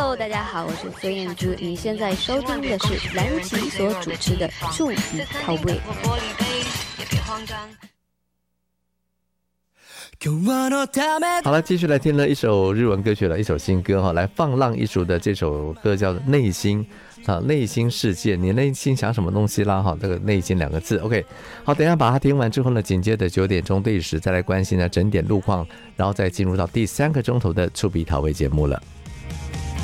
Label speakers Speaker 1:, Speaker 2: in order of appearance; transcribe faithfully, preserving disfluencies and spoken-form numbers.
Speaker 1: Hello， 大家好，我是孙燕姿，你现在收听的是蓝琪所主持的《触鼻靠背》。
Speaker 2: 好了，继续来听了一首日文歌曲了，一首新歌哈，来放浪一族的这首歌叫《内心》啊，内心世界，你内心想什么东西啦？哈，这个内心两个字 ，OK。好，等一下把它听完之后呢，紧接着九点钟对时再来关心呢整点路况，然后再进入到第三个钟头的触鼻讨味节目了。